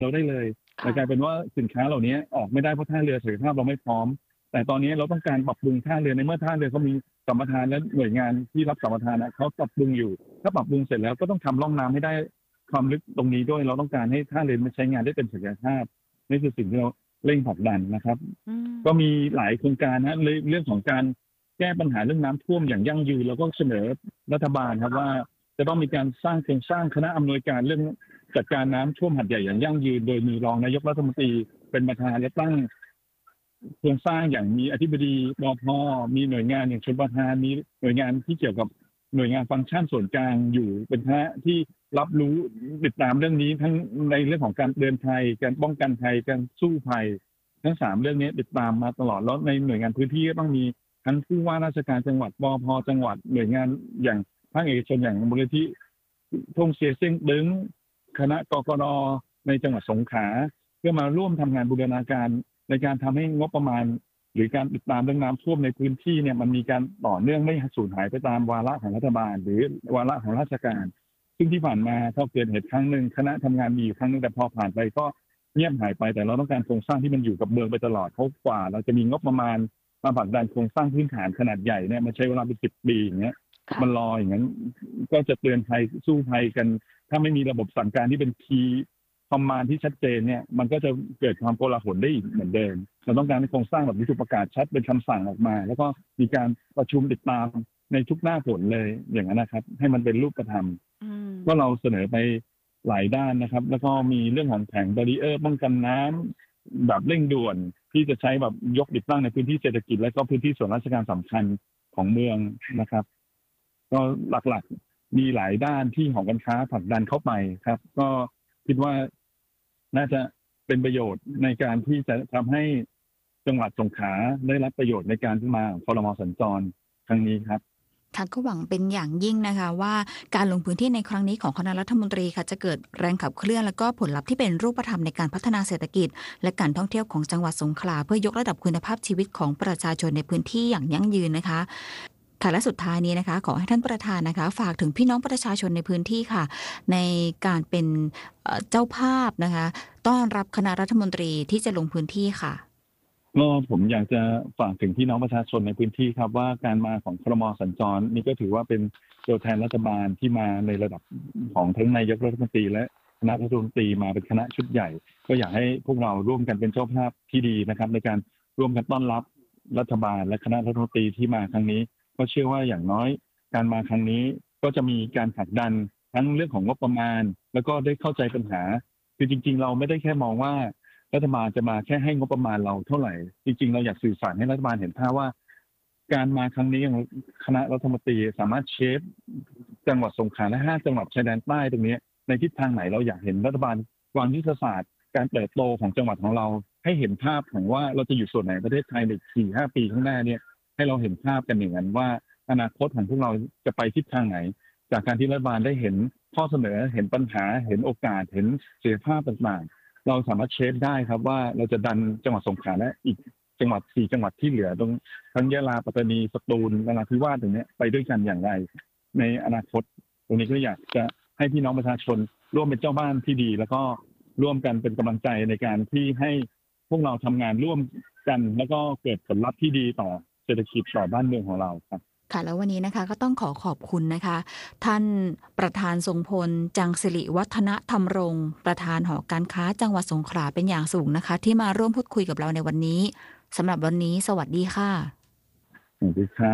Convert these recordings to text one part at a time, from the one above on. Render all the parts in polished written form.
เราได้เลยแต่ค่ะกลายเป็นว่าสินค้าเหล่านี้ออกไม่ได้เพราะท่าเรือศักยภาพเราไม่พร้อมแต่ตอนนี้เราต้องการปรับปรุงท่าเรือในเมื่อท่าเรือเขามีสัมปทานและหน่วยงานที่รับสัมปทานเขาปรับปรุงอยู่ถ้าปรับปรุงเสร็จแล้วก็ต้องทำร่องน้ำให้ได้ความลึกตรงนี้ด้วยเราต้องการให้ท่าเรือมันใช้งานได้เป็นศักยภาพนี่คือสิ่งที่เราเร่งผลักดันนะครับอืมก็มีหลายโครงการนะเรื่องของการแก้ปัญหาเรื่องน้ำท่วมอย่างยั่งยืนเราก็เสนอรัฐบาลครับว่าจะต้องมีการสร้างโครงสร้างคณะอำนวยการเรื่องจัดการน้ำท่วมหัดใหญ่อย่างยั่งยืนโดยมีรองนายกรัฐมนตรีเป็นประธานและตั้งโครงสร้างอย่างมีอธิบดีปภมีหน่วยงานอย่างชลประทานมีหน่วยงานที่เกี่ยวกับหน่วยงานฟังก์ชันส่วนกลางอยู่เป็นคณะที่รับรู้ติดตามเรื่องนี้ทั้งในเรื่องของการเตือนภัยการป้องกันภัยการสู้ภัยทั้ง3เรื่องนี้ติดตามมาตลอดแล้วในหน่วยงานพื้นที่ก็ต้องมีทั้งผู้ว่าราชการจังหวัดปภจังหวัดหน่วยงานอย่างภาคเอกชนอย่างมูลนิธิทงเสียเซ้งดึงคณะกกนในจังหวัดสงขลาเพื่อมาร่วมทำงานบูรณาการในการทำให้งบประมาณหรือการติดตามเรื่องน้ำท่วมในพื้นที่เนี่ยมันมีการต่อเนื่องไม่สูญหายไปตามวาระของรัฐบาลหรือวาระของราชการซึ่งที่ผ่านมาถ้าเกิดเหตุครั้งหนึ่งคณะทำงานมีอยู่ครั้งหนึ่งแต่พอผ่านไปก็เงียบหายไปแต่เราต้องการโครงสร้างที่มันอยู่กับเมืองไปตลอดเพราะกว่าเราจะมีงบประมาณมาผลักดันโครงสร้างพื้นฐานขนาดใหญ่เนี่ยมันใช้เวลาเป็น10 ปีอย่างเงี้ยมันรออย่างนั้นก็จะเตือนภัยสู้ภัยกันถ้าไม่มีระบบสั่งการที่เป็นคีย์คอมมานด์ที่ชัดเจนเนี่ยมันก็จะเกิดความโกลาหลได้อีกเหมือนเดิมเราต้องการให้โครงสร้างแบบนี้ถูกประกาศชัดเป็นคำสั่งออกมาแล้วก็มีการประชุมติดตามในทุกหน้าฝนเลยอย่างนั้นนะครับให้มันเป็นรูปธรรมก็เราเสนอไปหลายด้านนะครับแล้วก็มีเรื่องของแผงแบรีเออร์ป้องกันน้ำแบบเร่งด่วนที่จะใช้แบบยกติดตั้งในพื้นที่เศรษฐกิจและก็พื้นที่ส่วนราชการสำคัญของเมืองนะครับก็หลักๆมีหลายด้านที่หอการค้าผลักดันเข้าไปครับก็คิดว่าน่าจะเป็นประโยชน์ในการที่จะทำให้จังหวัดสงขลาได้รับประโยชน์ในการที่มาของครม.สัญจรครั้งนี้ครับค่ะก็หวังเป็นอย่างยิ่งนะคะว่าการลงพื้นที่ในครั้งนี้ของคณะรัฐมนตรีค่ะจะเกิดแรงขับเคลื่อนและก็ผลลัพธ์ที่เป็นรูปธรรมในการพัฒนาเศรษฐกิจและการท่องเที่ยวของจังหวัดสงขลาเพื่อยกระดับคุณภาพชีวิตของประชาชนในพื้นที่อย่างยั่งยืนนะคะค่ะและสุดท้ายนี้นะคะขอให้ท่านประธานนะคะฝากถึงพี่น้องประชาชนในพื้นที่ค่ะในการเป็นเจ้าภาพนะคะต้อนรับคณะรัฐมนตรีที่จะลงพื้นที่ค่ะก็ผมอยากจะฝากถึงพี่น้องประชาชนในพื้นที่ครับว่าการมาของครม.สัญจรนี่ก็ถือว่าเป็นตัวแทนรัฐบาลที่มาในระดับของทั้งนายกรัฐมนตรีและคณะรัฐมนตรีมาเป็นคณะชุดใหญ่ก็อยากให้พวกเราร่วมกันเป็นเจ้าภาพที่ดีนะครับในการร่วมกันต้อนรับรัฐบาลและคณะรัฐมนตรีที่มาครั้งนี้ก็เชื่อว่าอย่างน้อยการมาครั้งนี้ก็จะมีการผลักดันทั้งเรื่องของงบประมาณแล้วก็ได้เข้าใจปัญหาคือจริงๆเราไม่ได้แค่มองว่ารัฐบาลจะมาแค่ให้งบประมาณเราเท่าไหร่จริงๆเราอยากสื่อสารให้รัฐบาลเห็นภาพว่าการมาครั้งนี้ของคณะรัฐมนตรีสามารถเชฟจังหวัดสงขลาและ5จังหวัดชายแดนใต้ตรงนี้ในทิศทางไหนเราอยากเห็นรัฐบาลวางยุทธศาสตร์การเติบโตของจังหวัดของเราให้เห็นภาพของว่าเราจะอยู่ส่วนไหนประเทศไทยใน 4-5 ปีข้างหน้าเนี่ยให้เราเห็นภาพกันอย่างนั้นว่าอนาคตของพวกเราจะไปทิศทางไหนจากการที่รัฐบาลได้เห็นข้อเสนอเห็นปัญหาเห็นโอกาสเห็นศักยภาพต่างๆเราสามารถเชฟได้ครับว่าเราจะดันจังหวัดสงขลาและอีกจังหวัด4จังหวัดที่เหลือตรงทั้งยะลาปัตตานีสตูลนราธิวาสตรงนี้ไปด้วยกันอย่างไรในอนาคตตรงนี้ก็อยากจะให้พี่น้องประชาชนร่วมเป็นเจ้าบ้านที่ดีแล้วก็ร่วมกันเป็นกำลังใจในการที่ให้พวกเราทำงานร่วมกันแล้วก็เกิดผลลัพธ์ที่ดีต่อเศรษฐกิจต่อบ้านเมืองของเราครับค่ะแล้ววันนี้นะคะก็ต้องขอบคุณนะคะท่านประธานทรงพลจังสิริวัฒนธรรมรงค์ประธานหอการค้าจังหวัดสงขลาเป็นอย่างสูงนะคะที่มาร่วมพูดคุยกับเราในวันนี้สำหรับวันนี้สวัสดีค่ะสวัสดีครับ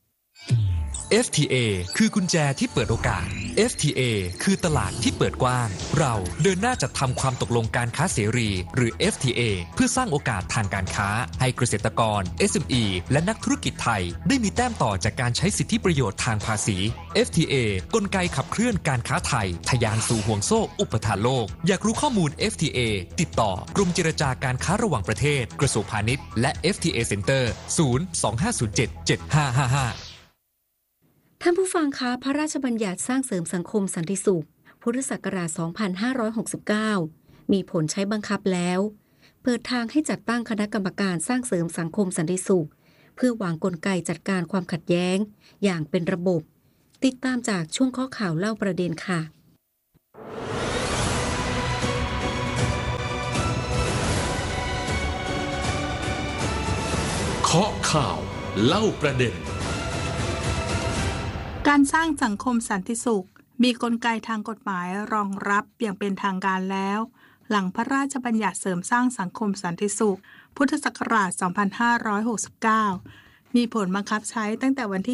FTA คือกุญแจที่เปิดโอกาส FTA คือตลาดที่เปิดกว้างเราเดินหน้าจัดทำความตกลงการค้าเสรีหรือ FTA เพื่อสร้างโอกาสทางการค้าให้เกษตรกร SME และนักธุรกิจไทยได้มีแต้มต่อจากการใช้สิทธิประโยชน์ทางภาษี FTA กลไกขับเคลื่อนการค้าไทยทะยานสู่ห่วงโซ่อุปทานโลกอยากรู้ข้อมูล FTA ติดต่อกรมเจรจาการค้าระหว่างประเทศกระทรวงพาณิชย์และ FTA Center 025077555 ท่านผู้ฟังคะพระราชบัญญัติสร้างเสริมสังคมสันติสุขพุทธศักราช 2569 มีผลใช้บังคับแล้ว เปิดทางให้จัดตั้งคณะกรรมการสร้างเสริมสังคมสันติสุขเพื่อวางกลไกจัดการความขัดแย้งอย่างเป็นระบบ ติดตามจากช่วงข้อข่าวเล่าประเด็นค่ะข่าวเล่าประเด็นการสร้างสังคมสันติสุขมีกลไกทางกฎหมายรองรับอย่างเป็นทางการแล้วหลังพระราชบัญญัติเสริมสร้างสังคมสันติสุขพุทธศักราช 2569 มีผลบังคับใช้ตั้งแต่วันที่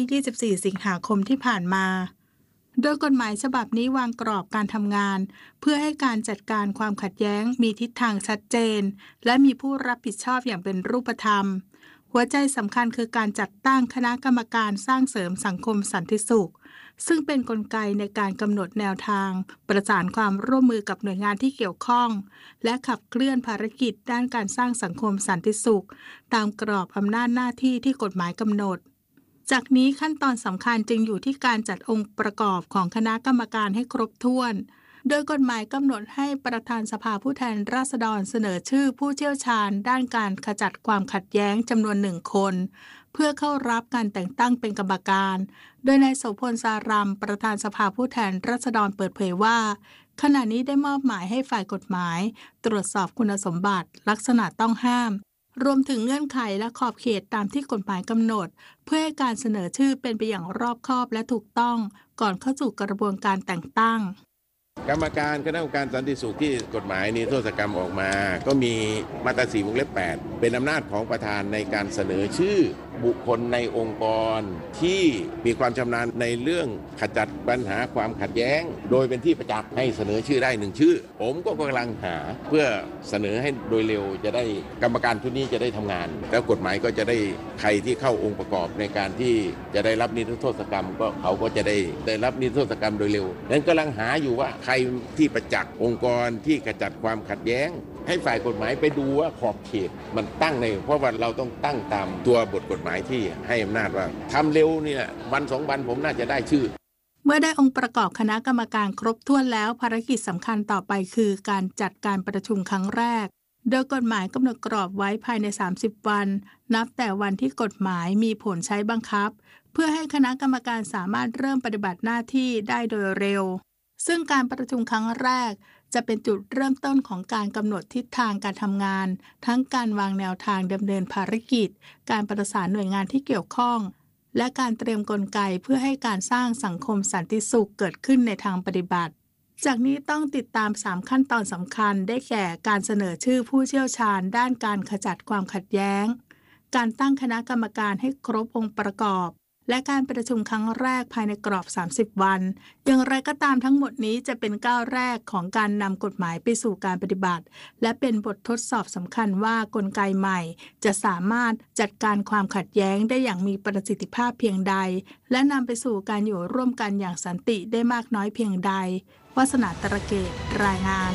24 สิงหาคมที่ผ่านมาโดยกฎหมายฉบับนี้วางกรอบการทำงานเพื่อให้การจัดการความขัดแย้งมีทิศทางชัดเจนและมีผู้รับผิดชอบอย่างเป็นรูปธรรมหัวใจสำคัญคือการจัดตั้งคณะกรรมการสร้างเสริมสังคมสันติสุขซึ่งเป็นกลไกในการกำหนดแนวทางประสานความร่วมมือกับหน่วยงานที่เกี่ยวข้องและขับเคลื่อนภารกิจด้านการสร้างสังคมสันติสุขตามกรอบอำนาจหน้าที่ที่กฎหมายกำหนดจากนี้ขั้นตอนสำคัญจึงอยู่ที่การจัดองค์ประกอบของคณะกรรมการให้ครบถ้วนโดยกฎหมายกำหนดให้ประธานสภาผู้แทนราษฎรเสนอชื่อผู้เชี่ยวชาญด้านการขจัดความขัดแย้งจำนวน1 คนเพื่อเข้ารับการแต่งตั้งเป็นกรรมการโดยนายโสพลสารัมประธานสภาผู้แทนราษฎรเปิดเผยว่าขณะนี้ได้มอบหมายให้ฝ่ายกฎหมายตรวจสอบคุณสมบัติลักษณะต้องห้ามรวมถึงเงื่อนไขและขอบเขตตามที่กฎหมายกำหนดเพื่อให้การเสนอชื่อเป็นไปอย่างรอบคอบและถูกต้องก่อนเข้าสู่กระบวนการแต่งตั้งกรรมการคณะกรรมการสันติสุขที่กฎหมายนิรโทษกรรมออกมาก็มีมาตรา 4 วงเล็บ 8เป็นอำนาจของประธานในการเสนอชื่อบุคคลในองค์กรที่มีความชำนาญในเรื่องขจัดปัญหาความขัดแย้งโดยเป็นที่ประจักษ์ให้เสนอชื่อได้1 ชื่อผมก็กำลังหาเพื่อเสนอให้โดยเร็วจะได้กรรมการชุดนี้จะได้ทำงานแล้วกฎหมายก็จะได้ใครที่เข้าองค์ประกอบในการที่จะได้รับนิรโทษกรรมก็เขาก็จะได้รับนิรโทษกรรมโดยเร็วนั้นกำลังหาอยู่ว่าใครที่ประจักษ์องค์กรที่ขจัดความขัดแย้งให้ฝ่ายกฎหมายไปดูว่าขอบเขตมันตั้งในเพราะว่าเราต้องตั้งตามตัวบทกฎหมายที่ให้อำนาจว่าทำเร็วนี่แหละวัน2 วันผมน่าจะได้ชื่อเมื่อได้องค์ประกอบคณะกรรมการครบถ้วนแล้วภารกิจสำคัญต่อไปคือการจัดการประชุมครั้งแรกโดยกฎหมายกำหนดกรอบไว้ภายใน30 วันนับแต่วันที่กฎหมายมีผลใช้บังคับเพื่อให้คณะกรรมการสามารถเริ่มปฏิบัติหน้าที่ได้โดยเร็วซึ่งการประชุมครั้งแรกจะเป็นจุดเริ่มต้นของการกำหนดทิศทางการทำงานทั้งการวางแนวทางดำเนินภารกิจการประสานหน่วยงานที่เกี่ยวข้องและการเตรียมกลไกเพื่อให้การสร้างสังคมสันติสุขเกิดขึ้นในทางปฏิบัติจากนี้ต้องติดตาม3 ขั้นตอนสำคัญได้แก่การเสนอชื่อผู้เชี่ยวชาญด้านการขจัดความขัดแย้งการตั้งคณะกรรมการให้ครบองค์ประกอบและการประชุมครั้งแรกภายในกรอบ30 วันอย่างไรก็ตามทั้งหมดนี้จะเป็นก้าวแรกของการนำกฎหมายไปสู่การปฏิบัติและเป็นบททดสอบสำคัญว่ากลไกใหม่จะสามารถจัดการความขัดแย้งได้อย่างมีประสิทธิภาพเพียงใดและนำไปสู่การอยู่ร่วมกันอย่างสันติได้มากน้อยเพียงใดวาสนาตระเกตรายงาน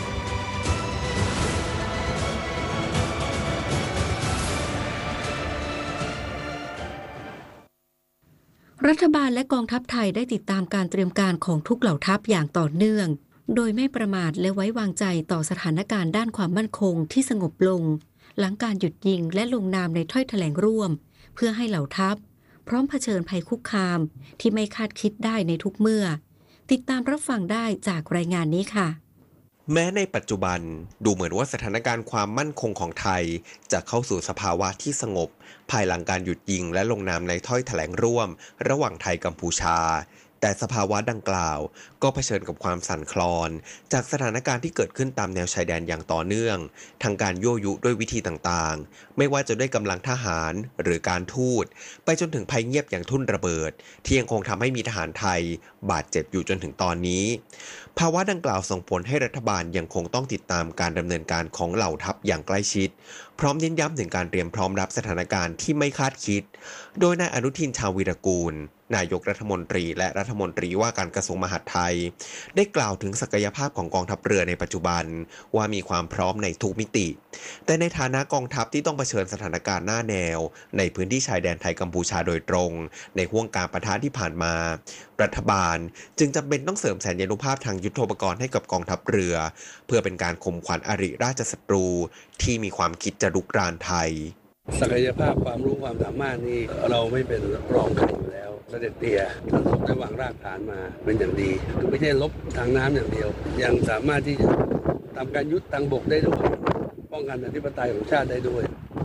รัฐบาลและกองทัพไทยได้ติดตามการเตรียมการของทุกเหล่าทัพอย่างต่อเนื่องโดยไม่ประมาทและไว้วางใจต่อสถานการณ์ด้านความมั่นคงที่สงบลงหลังการหยุดยิงและลงนามในถ้อยแถลงร่วมเพื่อให้เหล่าทัพพร้อมเผชิญภัยคุกคามที่ไม่คาดคิดได้ในทุกเมื่อติดตามรับฟังได้จากรายงานนี้ค่ะแม้ในปัจจุบันดูเหมือนว่าสถานการณ์ความมั่นคงของไทยจะเข้าสู่สภาวะที่สงบภายหลังการหยุดยิงและลงนามในถ้อยแถลงร่วมระหว่างไทยกัมพูชาแต่สภาวะดังกล่าวก็เผชิญกับความสั่นคลอนจากสถานการณ์ที่เกิดขึ้นตามแนวชายแดนอย่างต่อเนื่องทั้งการยั่วยุด้วยวิธีต่างๆไม่ว่าจะด้วยกำลังทหารหรือการทูตไปจนถึงภัยเงียบอย่างทุ่นระเบิดที่ยังคงทำให้มีทหารไทยบาดเจ็บอยู่จนถึงตอนนี้ภาวะดังกล่าวส่งผลให้รัฐบาลยังคงต้องติดตามการดำเนินการของเหล่าทัพอย่างใกล้ชิดพร้อมเน้นย้ำถึงการเตรียมพร้อมรับสถานการณ์ที่ไม่คาดคิดโดยนายอนุทินชาญวีรกูลนายกรัฐมนตรีและรัฐมนตรีว่าการกระทรวงมหาดไทยได้กล่าวถึงศักยภาพของกองทัพเรือในปัจจุบันว่ามีความพร้อมในทุกมิติแต่ในฐานะกองทัพที่ต้องเผชิญสถานการณ์หน้าแนวในพื้นที่ชายแดนไทยกัมพูชาโดยตรงในห่วงการปะทะที่ผ่านมารัฐบาลจึงจำเป็นต้องเสริมแสนยานุภาพทางยุทโธปกรณ์ให้กับกองทัพเรือเพื่อเป็นการข่มขวัญอริราชศัตรูที่มีความคิดจะรุกรานไทยศักยภาพความรู้ความสามารถนี่เราไม่เป็นรองใครอยู่แล้วเสด็จเตี่ยท่านทรงได้วางรากฐานมาเป็นอย่างดีคือไม่ใช่ลบทางน้ำอย่างเดียวยังสามารถที่จะทำการยุทธทางบกได้ด้วยป้องกันอธิปไตยของชาติได้ด้วย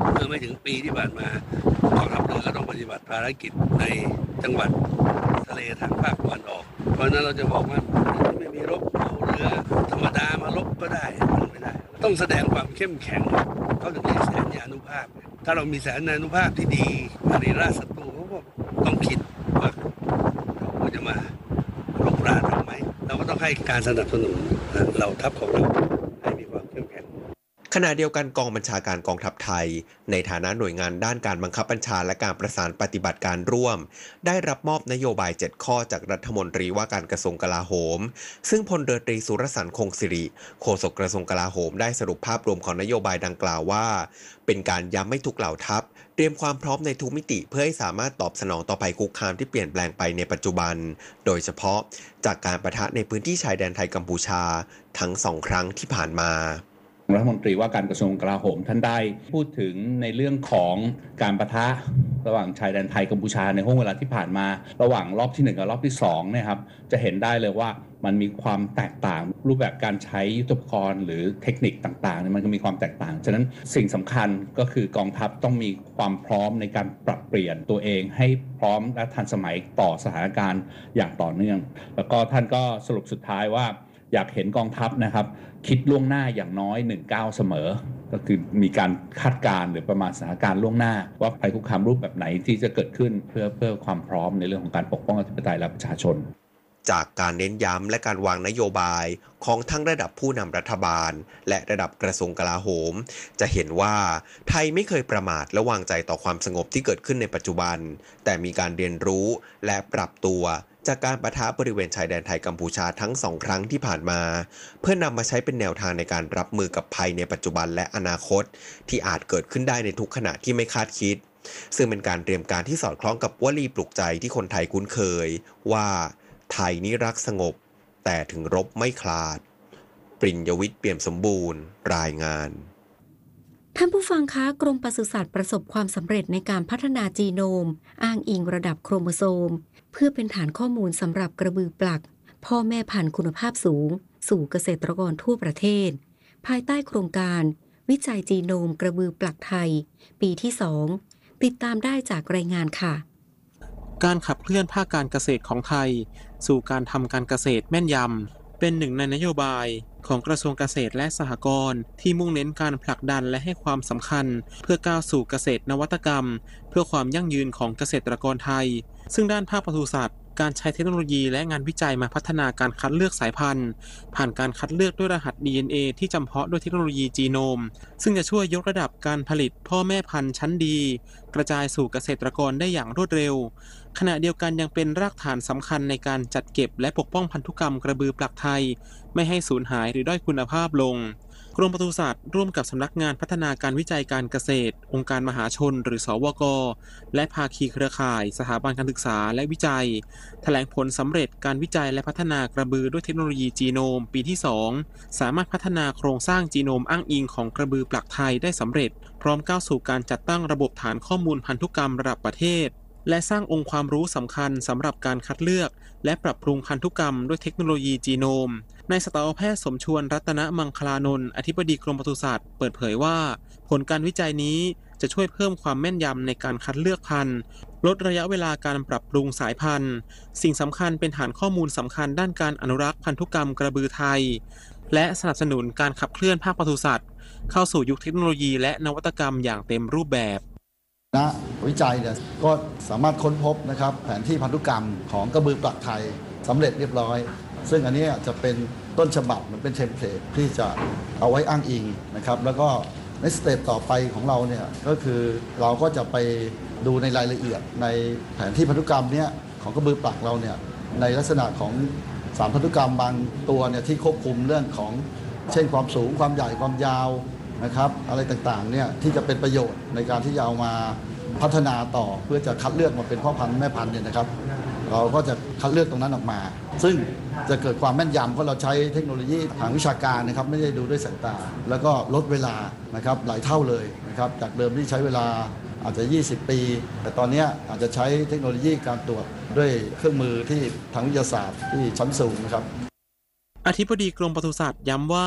เมื่อไม่ถึงปีที่ผ่านมากองทัพเรือก็ต้องปฏิบัติภารกิจในจังหวัดทะเลทางภาคตะวันออกเพราะนั้นเราจะบอกว่าไม่มีรบเอาเรือธรรมดามารบก็ได้มันไม่ได้ต้องแสดงความเข้มแข็งเขาถึงมีแสนยานุภาพถ้าเรามีแสนยานุภาพที่ดีอาริราชศัตรูเขาก็ต้องคิดว่าเขาจะมารบราเราไหมเราก็ต้องให้การสนับสนุนเราทัพของเราให้มีความเข้มแข็งขณะเดียวกันกองบัญชาการกองทัพไทยในฐานะหน่วยงานด้านการบังคับบัญชาและการประสานปฏิบัติการร่วมได้รับมอบนโยบาย7ข้อจากรัฐมนตรีว่าการกระทรวงกลาโหมซึ่งพลเรือตรีสุรสันต์คงสิริโฆษกกระทรวงกลาโหมได้สรุปภาพรวมของนโยบายดังกล่าวว่าเป็นการย้ำให้ทุกเหล่าทัพเตรียมความพร้อมในทุกมิติเพื่อให้สามารถตอบสนองต่อภัยคุกคามที่เปลี่ยนแปลงไปในปัจจุบันโดยเฉพาะจากการปะทะในพื้นที่ชายแดนไทยกัมพูชาทั้ง2ครั้งที่ผ่านมารัฐมนตรีว่าการกระทรวงกลาโหมท่านได้พูดถึงในเรื่องของการปะทะระหว่างชายแดนไทยกัมพูชาในห่วงเวลาที่ผ่านมาระหว่างรอบที่1กับรอบที่2นะครับจะเห็นได้เลยว่ามันมีความแตกต่างรูปแบบการใช้ยุทโธปกรณ์หรือเทคนิคต่างๆมันก็มีความแตกต่างฉะนั้นสิ่งสำคัญก็คือกองทัพต้องมีความพร้อมในการปรับเปลี่ยนตัวเองให้พร้อมและทันสมัยต่อสถานการณ์อย่างต่อเนื่องแล้วก็ท่านก็สรุปสุดท้ายว่าอยากเห็นกองทัพนะครับคิดล่วงหน้าอย่างน้อย1 ก้าวเสมอก็คือมีการคาดการณ์หรือประมาณสถานการณ์ล่วงหน้าว่าภัยคุกคามรูปแบบไหนที่จะเกิดขึ้นเพื่อความพร้อมในเรื่องของการปกป้องอธิปไตยและประชาชนจากการเน้นย้ำและการวางนโยบายของทั้งระดับผู้นำรัฐบาลและระดับกระทรวงกลาโหมจะเห็นว่าไทยไม่เคยประมาทและวางใจต่อความสงบที่เกิดขึ้นในปัจจุบันแต่มีการเรียนรู้และปรับตัวจากการปะทะบริเวณชายแดนไทยกัมพูชาทั้ง2ครั้งที่ผ่านมาเพื่อนำมาใช้เป็นแนวทางในการรับมือกับภัยในปัจจุบันและอนาคตที่อาจเกิดขึ้นได้ในทุกขณะที่ไม่คาดคิดซึ่งเป็นการเตรียมการที่สอดคล้องกับวลีปลุกใจที่คนไทยคุ้นเคยว่าไทยนี้รักสงบแต่ถึงรบไม่คลาดปริญญวิทย์เปี่ยมสมบูรณ์รายงานท่านผู้ฟังคะกรมปศุสัตว์ประสบความสำเร็จในการพัฒนาจีโนมอ้างอิงระดับโครโมโซมเพื่อเป็นฐานข้อมูลสำหรับกระบือปลักพ่อแม่พันธุ์คุณภาพสูงสู่เกษตรกรทั่วประเทศภายใต้โครงการวิจัยจีโนมกระบือปลักไทยปีที่2ติดตามได้จากรายงานค่ะการขับเคลื่อนภาคการเกษตรของไทยสู่การทำการเกษตรแม่นยำเป็นหนึ่งในนโยบายของกระทรวงเกษตรและสหกรณ์ที่มุ่งเน้นการผลักดันและให้ความสำคัญเพื่อก้าวสู่เกษตรนวัตกรรมเพื่อความยั่งยืนของเกษตรกรไทยซึ่งด้านภาคปศุสัตว์การใช้เทคโนโลยีและงานวิจัยมาพัฒนาการคัดเลือกสายพันธุ์ผ่านการคัดเลือกด้วยรหัส DNA ที่จำเพาะด้วยเทคโนโลยีจีโนมซึ่งจะช่วยยกระดับการผลิตพ่อแม่พันธุ์ชั้นดีกระจายสู่เกษตรกรได้อย่างรวดเร็วขณะเดียวกันยังเป็นรากฐานสำคัญในการจัดเก็บและปกป้องพันธุกรรมกระบือปลักไทยไม่ให้สูญหายหรือด้อยคุณภาพลงกรมปศุสัตว์ร่วมกับสำนักงานพัฒนาการวิจัยการเกษตรองค์การมหาชนหรือสวก.และภาคีเครือข่ายสถาบันการศึกษาและวิจัยแถลงผลสำเร็จการวิจัยและพัฒนากระบือด้วยเทคโนโลยีจีโนมปีที่2สามารถพัฒนาโครงสร้างจีโนมอ้างอิงของกระบือปลักไทยได้สำเร็จพร้อมก้าวสู่การจัดตั้งระบบฐานข้อมูลพันธุกรรมระดับประเทศและสร้างองค์ความรู้สำคัญสำหรับการคัดเลือกและปรับปรุงพันธุกรรมด้วยเทคโนโลยีจีโนมนายสัตวแพทย์สมชวนรัตนมังคลานนท์อธิบดีกรมปศุสัตว์เปิดเผยว่าผลการวิจัยนี้จะช่วยเพิ่มความแม่นยำในการคัดเลือกพันธุ์ลดระยะเวลาการปรับปรุงสายพันธุ์สิ่งสำคัญเป็นฐานข้อมูลสำคัญด้านการอนุรักษ์พันธุกรรมกระบือไทยและสนับสนุนการขับเคลื่อนภาคปศุสัตว์เข้าสู่ยุคเทคโนโลยีและนวัตกรรมอย่างเต็มรูปแบบณวิจัยเนี่ยก็สามารถค้นพบนะครับแผนที่พันธุกรรมของกระบือปลักไทยสำเร็จเรียบร้อยซึ่งอันนี้จะเป็นต้นฉบับมันเป็นเทมเพลตที่จะเอาไว้อ้างอิงนะครับแล้วก็ในสเต็ปต่อไปของเราเนี่ยก็คือเราก็จะไปดูในรายละเอียดในแผนที่พันธุกรรมเนี่ยของกระบือปลักเราเนี่ยในลักษณะของสารพันธุกรรมบางตัวเนี่ยที่ควบคุมเรื่องของเช่นความสูงความใหญ่ความยาวนะครับอะไรต่างๆเนี่ยที่จะเป็นประโยชน์ในการที่จะเอามาพัฒนาต่อเพื่อจะคัดเลือกมาเป็นพ่อพันธุ์แม่พันธุ์เนี่ยนะครับเราก็จะคัดเลือกตรงนั้นออกมาซึ่งจะเกิดความแม่นยำเพราะเราใช้เทคโนโลยีทางวิชาการนะครับไม่ได้ดูด้วยสายตาแล้วก็ลดเวลานะครับหลายเท่าเลยนะครับจากเดิมที่ใช้เวลาอาจจะ20 ปีแต่ตอนนี้อาจจะใช้เทคโนโลยีการตรวจด้วยเครื่องมือที่ทางวิทยาศาสตร์ที่ชั้นสูงนะครับอธิบดีกรมปศุสัตว์ย้ำว่า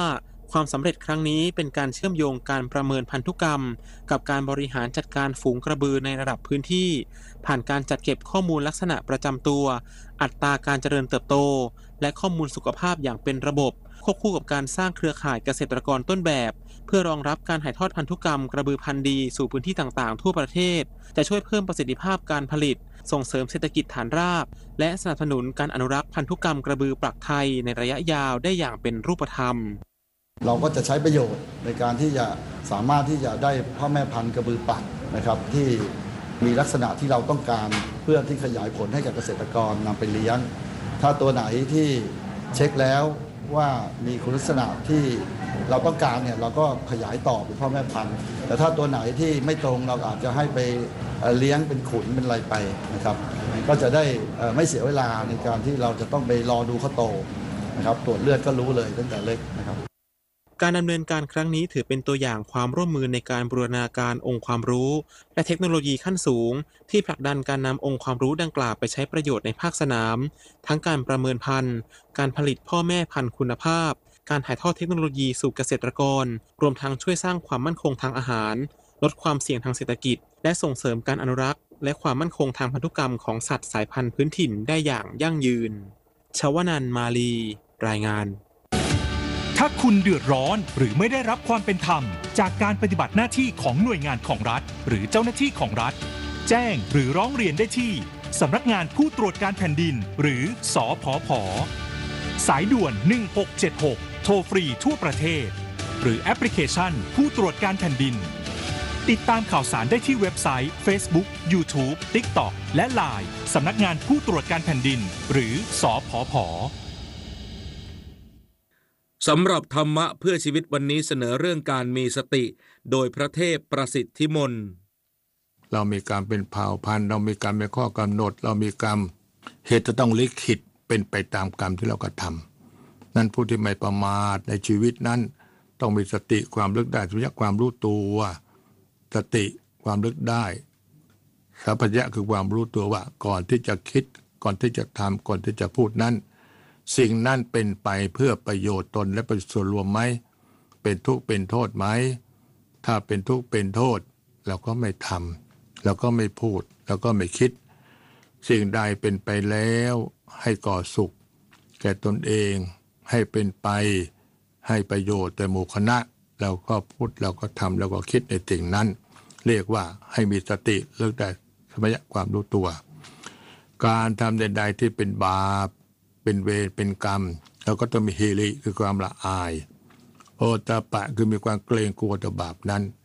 ความสำเร็จครั้งนี้เป็นการเชื่อมโยงการประเมินพันธุกรรมกับการบริหารจัดการฝูงกระบือในระดับพื้นที่ผ่านการจัดเก็บข้อมูลลักษณะประจำตัวอัตราการเจริญเติบโตและข้อมูลสุขภาพอย่างเป็นระบบควบคู่กับการสร้างเครือข่ายเกษตรกรต้นแบบเพื่อรองรับการถ่ายทอดพันธุกรรมกระบือพันธุ์ดีสู่พื้นที่ต่างๆทั่วประเทศจะช่วยเพิ่มประสิทธิภาพการผลิตส่งเสริมเศรษฐกิจฐานรากและสนับสนุนการอนุรักษ์พันธุกรรมกระบือปลักไทยในระยะยาวได้อย่างเป็นรูปธรรมเราก็จะใช้ประโยชน์ในการที่จะสามารถที่จะได้พ่อแม่พันธุ์กระบือปักนะครับที่มีลักษณะที่เราต้องการเพื่อที่ขยายผลให้กับเกษตรกรนำไปเลี้ยงถ้าตัวไหนที่เช็คแล้วว่ามีคุณลักษณะที่เราต้องการเนี่ยเราก็ขยายต่อเป็นพ่อแม่พันธุ์แต่ถ้าตัวไหนที่ไม่ตรงเราอาจจะให้ไปเลี้ยงเป็นขุนเป็นอะไรไปนะครับก็จะได้ไม่เสียเวลาในการที่เราจะต้องไปรอดูเขาโตนะครับตรวจเลือดก็รู้เลยตั้งแต่เล็กนะครับการดำเนินการครั้งนี้ถือเป็นตัวอย่างความร่วมมือในการบูรณาการองค์ความรู้และเทคโนโลยีขั้นสูงที่ผลักดันการนำองค์ความรู้ดังกล่าวไปใช้ประโยชน์ในภาคสนามทั้งการประเมินพันธุ์การผลิตพ่อแม่พันธุ์คุณภาพการถ่ายทอดเทคโนโลยีสู่เกษตรกรรวมทั้งช่วยสร้างความมั่นคงทางอาหารลดความเสี่ยงทางเศรษฐกิจและส่งเสริมการอนุรักษ์และความมั่นคงทางพันธุกรรมของสัตว์สายพันธุ์พื้นถิ่นได้อย่างยั่งยืนชวนันท์ มาลีรายงานถ้าคุณเดือดร้อนหรือไม่ได้รับความเป็นธรรมจากการปฏิบัติหน้าที่ของหน่วยงานของรัฐหรือเจ้าหน้าที่ของรัฐแจ้งหรือร้องเรียนได้ที่สำนักงานผู้ตรวจการแผ่นดินหรือสผผ.สายด่วน1676โทรฟรีทั่วประเทศหรือแอปพลิเคชันผู้ตรวจการแผ่นดินติดตามข่าวสารได้ที่เว็บไซต์ Facebook YouTube TikTok และ LINE สำนักงานผู้ตรวจการแผ่นดินหรือสผผ. สำหรับธรรมะเพื่อชีวิตวันนี้เสนอเรื่องการมีสติโดยพระเทพประสิทธิมนต์เรามีการเป็นเผ่าพันธุ์เรามีการเป็นข้อกำหนดเรามีกรรมเหตุจะต้องลิขิตเป็นไปตามกรรมที่เรากระทำนั้นผู้ที่ไม่ประมาทในชีวิตนั้นต้องมีสติความลึกได้สัมผัสความรู้ตัวสติความลึกได้สัมผัสคือความรู้ตัวว่าก่อนที่จะคิดก่อนที่จะทำก่อนที่จะพูดนั้นสิ่งนั้นเป็นไปเพื่อประโยชน์ตนและประโยชน์ส่วนรวมไหมเป็นทุกข์เป็นโทษไหมถ้าเป็นทุกข์เป็นโทษเราก็ไม่ทำเราก็ไม่พูดเราก็ไม่คิดสิ่งใดเป็นไปแล้วให้ก่อสุขแก่ตนเองให้เป็นไปให้ประโยชน์แต่หมู่คณะเราก็พูดเราก็ทำเราก็คิดในสิ่งนั้นเรียกว่าให้มีสติเลิกได้สัมผัสความรู้ตัวการทำใดๆที่เป็นบาปเป็นเวรเป็นกรรมเราก็ต้องมีฮีริคือความละอายโอตปะคือมีความเกรงกลัวต่อบาปนั้น